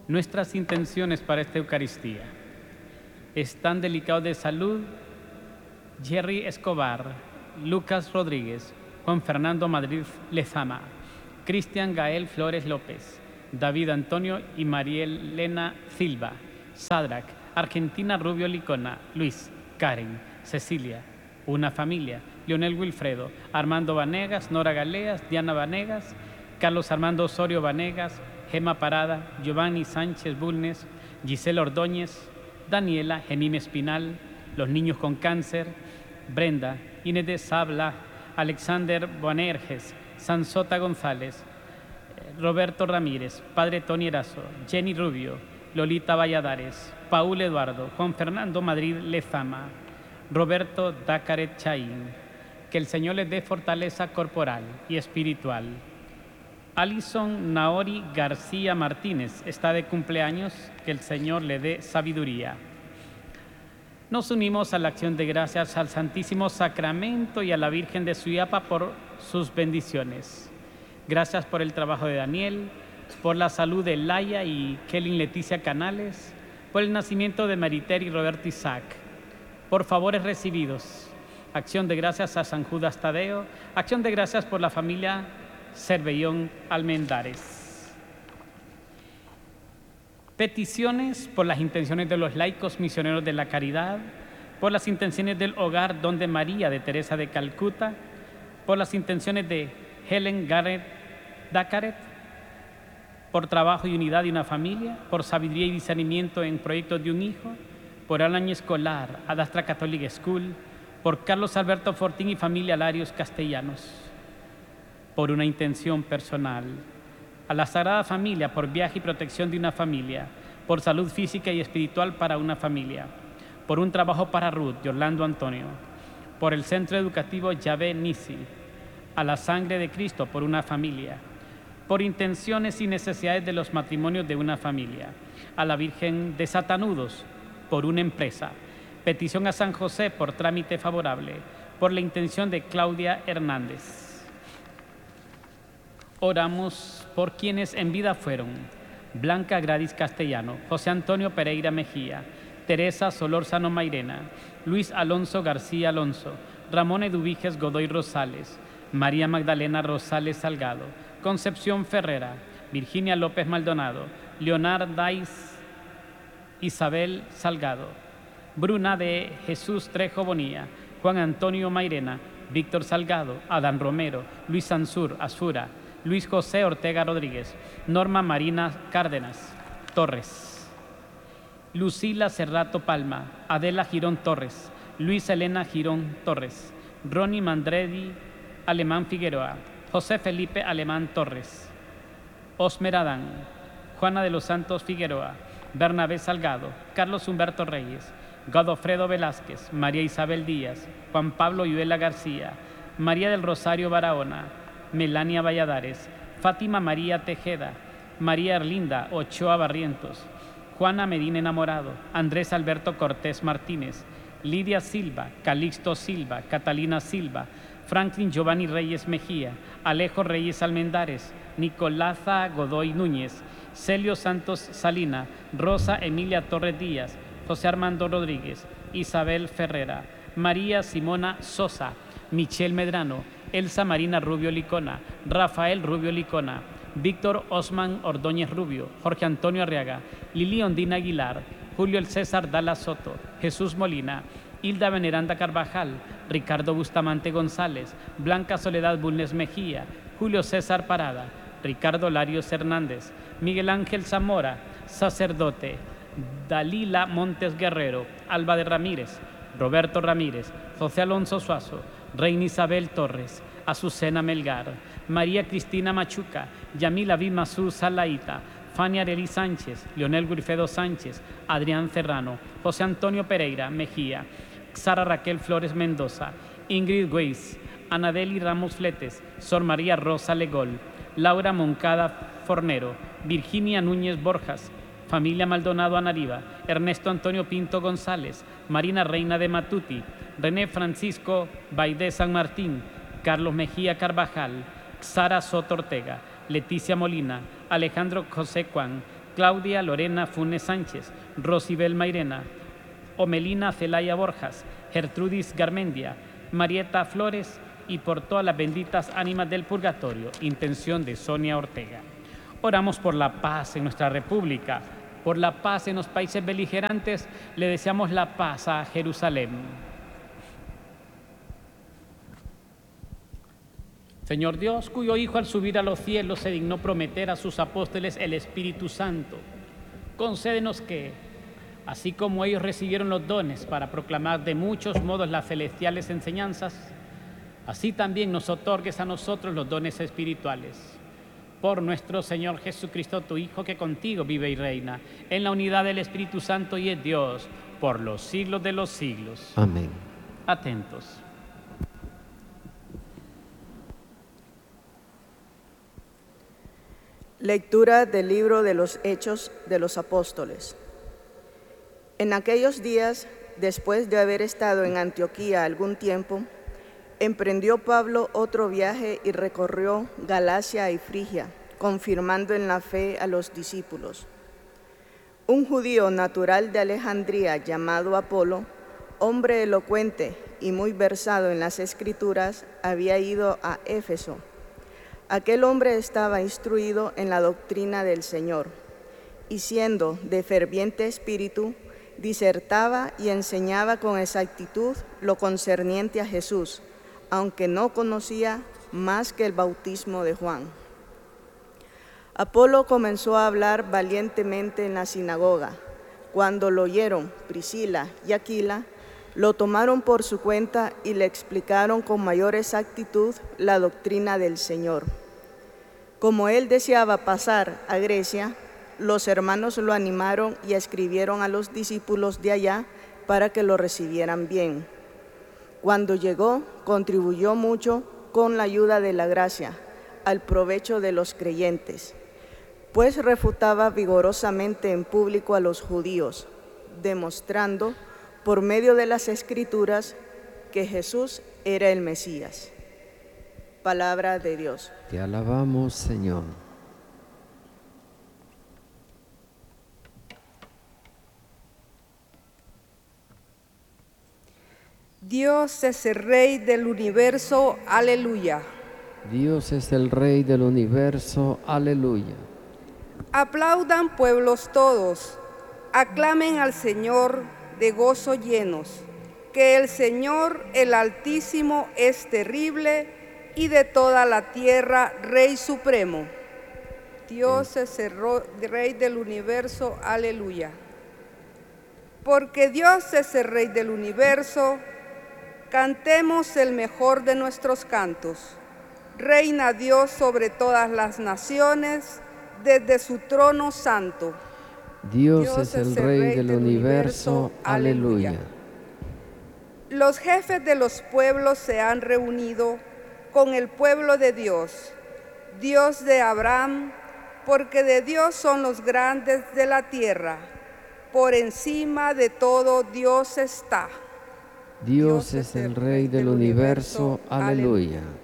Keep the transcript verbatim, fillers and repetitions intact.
Nuestras intenciones para esta Eucaristía. Están delicados de salud Jerry Escobar, Lucas Rodríguez, Juan Fernando Madrid Lezama, Cristian Gael Flores López, David Antonio y María Elena Silva, Sadrac, Argentina Rubio Licona, Luis, Karen, Cecilia, una familia, Leonel Wilfredo, Armando Vanegas, Nora Galeas, Diana Vanegas, Carlos Armando Osorio Vanegas, Gema Parada, Giovanni Sánchez Bulnes, Gisela Ordóñez, Daniela, Genime Espinal, los niños con cáncer, Brenda, Inés de Sabla, Alexander Boanerges, Sansota González, Roberto Ramírez, Padre Tony Erazo, Jenny Rubio, Lolita Valladares, Paul Eduardo, Juan Fernando Madrid Lezama, Roberto Dácaret Chaín. Que el Señor les dé fortaleza corporal y espiritual. Alison Naori García Martínez está de cumpleaños, que el Señor le dé sabiduría. Nos unimos a la acción de gracias al Santísimo Sacramento y a la Virgen de Suyapa por sus bendiciones. Gracias por el trabajo de Daniel, por la salud de Laia y Kelly Leticia Canales, por el nacimiento de Mariter y Roberto Isaac, por favores recibidos. Acción de gracias a San Judas Tadeo, acción de gracias por la familia Cervellón Almendares. Peticiones por las intenciones de los laicos misioneros de la caridad, por las intenciones del Hogar Donde María de Teresa de Calcuta, por las intenciones de Helen Garrett Dacaret, por trabajo y unidad de una familia, por sabiduría y discernimiento en proyectos de un hijo, por el año escolar Adastra Catholic School, por Carlos Alberto Fortín y familia Larios Castellanos, por una intención personal, a la Sagrada Familia por viaje y protección de una familia, por salud física y espiritual para una familia, por un trabajo para Ruth de Orlando Antonio, por el Centro Educativo Yahvé Nisi, a la sangre de Cristo por una familia, por intenciones y necesidades de los matrimonios de una familia, a la Virgen de Satanudos por una empresa, petición a San José por trámite favorable, por la intención de Claudia Hernández. Oramos por quienes en vida fueron: Blanca Gradis Castellano, José Antonio Pereira Mejía, Teresa Solórzano Mairena, Luis Alonso García Alonso, Ramón Eduviges Godoy Rosales, María Magdalena Rosales Salgado, Concepción Ferrera, Virginia López Maldonado, Leonard Dais, Isabel Salgado, Bruna de Jesús Trejo Bonilla, Juan Antonio Mairena, Víctor Salgado, Adán Romero, Luis Sansur Azura, Luis José Ortega Rodríguez, Norma Marina Cárdenas Torres, Lucila Cerrato Palma, Adela Girón Torres, Luis Elena Girón Torres, Ronnie Mandredi Alemán Figueroa, José Felipe Alemán Torres, Osmer Adán, Juana de los Santos Figueroa, Bernabé Salgado, Carlos Humberto Reyes, Godofredo Velázquez, María Isabel Díaz, Juan Pablo Yuela García, María del Rosario Barahona, Melania Valladares, Fátima María Tejeda, María Erlinda Ochoa Barrientos, Juana Medina Enamorado, Andrés Alberto Cortés Martínez, Lidia Silva, Calixto Silva, Catalina Silva, Franklin Giovanni Reyes Mejía, Alejo Reyes Almendares, Nicolaza Godoy Núñez, Celio Santos Salina, Rosa Emilia Torres Díaz, José Armando Rodríguez, Isabel Ferrera, María Simona Sosa, Michelle Medrano, Elsa Marina Rubio Licona, Rafael Rubio Licona, Víctor Osman Ordóñez Rubio, Jorge Antonio Arriaga, Lili Ondina Aguilar, Julio El César Dala Soto, Jesús Molina, Hilda Veneranda Carvajal, Ricardo Bustamante González, Blanca Soledad Bulnes Mejía, Julio César Parada, Ricardo Larios Hernández, Miguel Ángel Zamora, sacerdote, Dalila Montes Guerrero, Alba de Ramírez, Roberto Ramírez, José Alonso Suazo, Reina Isabel Torres, Azucena Melgar, María Cristina Machuca, Yamila Bimasú Salaíta, Fania Arely Sánchez, Leonel Wilfredo Sánchez, Adrián Serrano, José Antonio Pereira Mejía, Sara Raquel Flores Mendoza, Ingrid Weiss, Anadeli Ramos Fletes, Sor María Rosa Legol, Laura Moncada Fornero, Virginia Núñez Borjas, familia Maldonado Anariba, Ernesto Antonio Pinto González, Marina Reina de Matuti, René Francisco Baidé San Martín, Carlos Mejía Carvajal, Sara Soto Ortega, Leticia Molina, Alejandro José Juan, Claudia Lorena Funes Sánchez, Rosibel Mairena, Omelina Celaya Borjas, Gertrudis Garmendia, Marieta Flores y por todas las benditas ánimas del purgatorio. Intención de Sonia Ortega. Oramos por la paz en nuestra república, por la paz en los países beligerantes. Le deseamos la paz a Jerusalén. Señor Dios, cuyo Hijo al subir a los cielos se dignó prometer a sus apóstoles el Espíritu Santo, concédenos que, así como ellos recibieron los dones para proclamar de muchos modos las celestiales enseñanzas, así también nos otorgues a nosotros los dones espirituales. Por nuestro Señor Jesucristo, tu Hijo, que contigo vive y reina, en la unidad del Espíritu Santo y es Dios, por los siglos de los siglos. Amén. Atentos. Lectura del libro de los Hechos de los Apóstoles. En aquellos días, después de haber estado en Antioquía algún tiempo, emprendió Pablo otro viaje y recorrió Galacia y Frigia, confirmando en la fe a los discípulos. Un judío natural de Alejandría llamado Apolo, hombre elocuente y muy versado en las Escrituras, había ido a Éfeso. Aquel hombre estaba instruido en la doctrina del Señor, y siendo de ferviente espíritu, disertaba y enseñaba con exactitud lo concerniente a Jesús, aunque no conocía más que el bautismo de Juan. Apolo comenzó a hablar valientemente en la sinagoga. Cuando lo oyeron Priscila y Aquila, lo tomaron por su cuenta y le explicaron con mayor exactitud la doctrina del Señor. Como él deseaba pasar a Grecia, los hermanos lo animaron y escribieron a los discípulos de allá para que lo recibieran bien. Cuando llegó, contribuyó mucho con la ayuda de la gracia al provecho de los creyentes, pues refutaba vigorosamente en público a los judíos, demostrando por medio de las Escrituras que Jesús era el Mesías. Palabra de Dios. Te alabamos, Señor. Dios es el Rey del universo, aleluya. Dios es el Rey del universo, aleluya. Aplaudan pueblos todos, aclamen al Señor de gozo llenos, que el Señor, el Altísimo, es terrible y de toda la tierra Rey supremo. Dios es el Rey del universo, aleluya. Porque Dios es el Rey del universo, cantemos el mejor de nuestros cantos. Reina Dios sobre todas las naciones, desde su trono santo. Dios, Dios es el Rey, Rey del, del universo, universo, aleluya. Los jefes de los pueblos se han reunido con el pueblo de Dios, Dios de Abraham, porque de Dios son los grandes de la tierra. Por encima de todo Dios está. Dios, Dios es el Rey del universo, aleluya.